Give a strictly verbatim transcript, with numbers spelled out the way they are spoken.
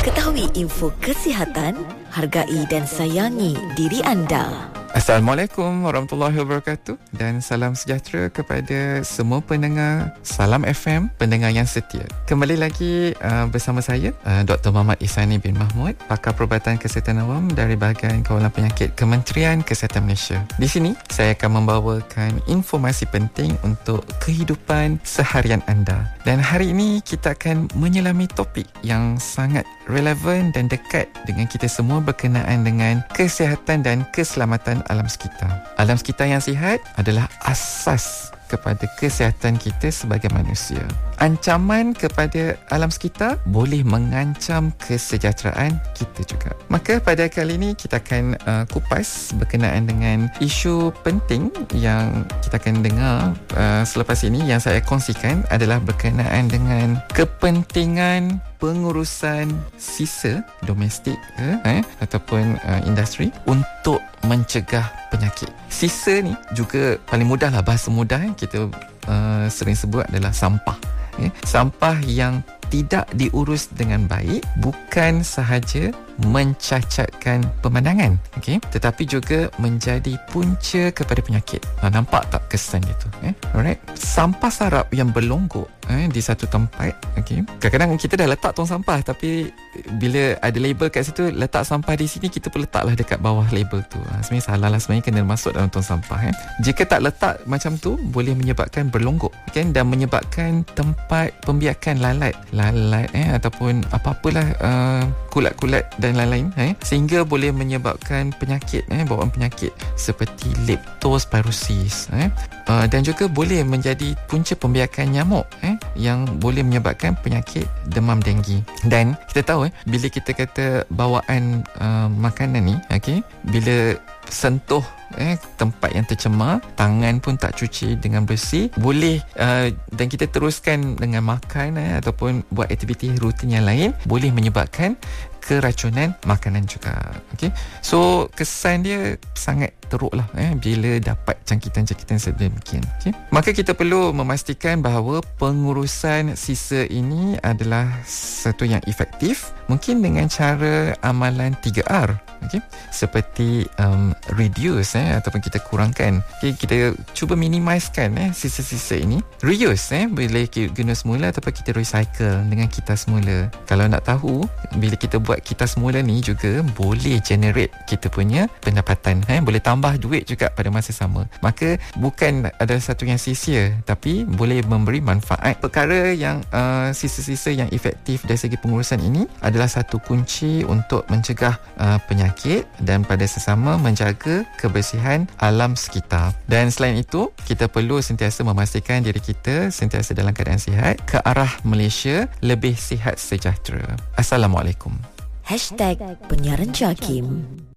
Ketahui info kesihatan, hargai dan sayangi diri anda. Assalamualaikum warahmatullahi wabarakatuh dan salam sejahtera kepada semua pendengar Salam F M, pendengar yang setia. Kembali lagi uh, bersama saya uh, Doktor Muhammad Ihsani bin Mahmud, pakar perubatan kesihatan awam dari bahagian kawalan penyakit Kementerian Kesihatan Malaysia. Di sini saya akan membawakan informasi penting untuk kehidupan seharian anda. Dan hari ini kita akan menyelami topik yang sangat relevan dan dekat dengan kita semua berkenaan dengan kesihatan dan keselamatan alam sekitar. Alam sekitar yang sihat adalah asas kepada kesihatan kita sebagai manusia. Ancaman kepada alam sekitar boleh mengancam kesejahteraan kita juga. Maka pada kali ini kita akan uh, kupas berkenaan dengan isu penting yang kita akan dengar uh, selepas ini. Yang saya kongsikan adalah berkenaan dengan kepentingan pengurusan sisa domestik eh, ataupun uh, industri untuk mencegah penyakit. Sisa ni juga paling mudah lah, bahasa mudah eh, kita uh, sering sebut adalah sampah. Eh. Sampah yang tidak diurus dengan baik bukan sahaja mencacatkan pemandangan, okay? tetapi juga menjadi punca kepada penyakit. Ha, nampak tak kesan itu? Eh? Alright. Sampah sarap yang berlonggok eh, di satu tempat, okay? Kadang-kadang kita dah letak tong sampah, tapi bila ada label kat situ, letak sampah di sini, kita pun letaklah dekat bawah label tu. Ha, sebenarnya salah lah, sebenarnya kena masuk dalam tong sampah. Eh? Jika tak letak macam tu, boleh menyebabkan berlonggok, okay? Dan menyebabkan tempat pembiakan lalat, lalat eh, ataupun apa-apalah uh, kulat-kulat dan lain-lain eh, sehingga boleh menyebabkan penyakit eh, bawaan penyakit seperti leptospirosis eh, uh, dan juga boleh menjadi punca pembiakan nyamuk eh, yang boleh menyebabkan penyakit demam denggi. Dan kita tahu eh, bila kita kata bawaan uh, makanan ni, okay, bila sentuh eh, tempat yang tercemar, tangan pun tak cuci dengan bersih, boleh uh, dan kita teruskan dengan makan eh, ataupun buat aktiviti rutin yang lain, boleh menyebabkan keracunan makanan juga. Okay? So kesan dia sangat teruk lah eh, bila dapat jangkitan-jangkitan sedemikian. Okay? Maka kita perlu memastikan bahawa pengurusan sisa ini adalah satu yang efektif, mungkin dengan cara amalan tiga R. Okay? Seperti um, reduce eh, ataupun kita kurangkan. Okay? Kita cuba minimizekan eh, sisa-sisa ini. Reuse eh, bila kita guna semula ataupun kita recycle dengan kita semula. Kalau nak tahu, bila kita buat kita semula ni juga boleh generate kita punya pendapatan eh? Boleh tambah duit juga pada masa sama. Maka bukan ada satu yang sia-sia, tapi boleh memberi manfaat. Perkara yang uh, sisa-sisa yang efektif dari segi pengurusan ini adalah satu kunci untuk mencegah uh, penyakit dan pada sesama menjaga kebersihan alam sekitar. Dan selain itu, kita perlu sentiasa memastikan diri kita sentiasa dalam keadaan sihat ke arah Malaysia lebih sihat sejahtera. Assalamualaikum. Hashtag Penyiaran Jakim.